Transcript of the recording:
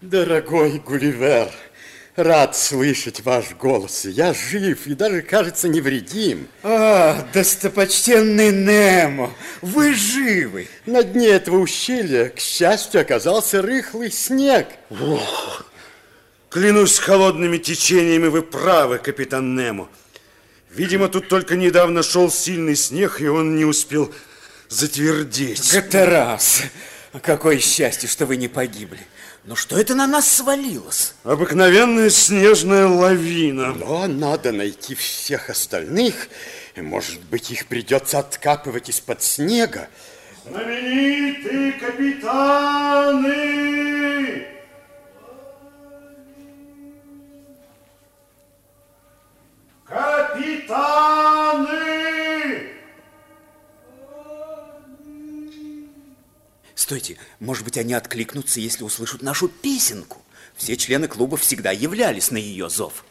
Дорогой Гулливер, рад слышать ваш голос. Я жив и даже, кажется, невредим. Достопочтенный Немо, вы живы. На дне этого ущелья, к счастью, оказался рыхлый снег. Клянусь холодными течениями, вы правы, капитан Немо. Видимо, тут только недавно шел сильный снег, и он не успел затвердеть. Гатерас, какое счастье, что вы не погибли. Но что это на нас свалилось? Обыкновенная снежная лавина. Но надо найти всех остальных, и, может быть, их придется откапывать из-под снега. Знаменитые капитаны! Капитаны! Стойте, может быть, они откликнутся, если услышат нашу песенку. Все члены клуба всегда являлись на ее зов.